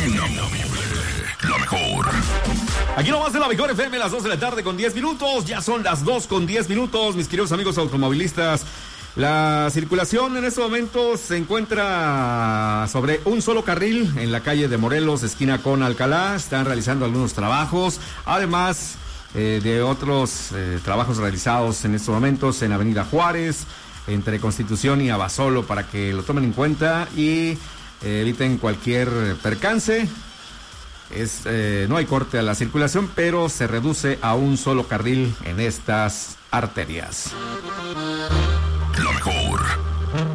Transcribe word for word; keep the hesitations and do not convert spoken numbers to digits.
Inamovible, la mejor. Aquí nomás de la mejor F M, las dos de la tarde con diez minutos. Ya son las dos con diez minutos, mis queridos amigos automovilistas. La circulación en este momento se encuentra sobre un solo carril en la calle de Morelos, esquina con Alcalá. Están realizando algunos trabajos, además eh, de otros eh, trabajos realizados en estos momentos en Avenida Juárez, entre Constitución y Abasolo, para que lo tomen en cuenta y eh, eviten cualquier percance. Es, eh, no hay corte a la circulación, pero se reduce a un solo carril en estas arterias.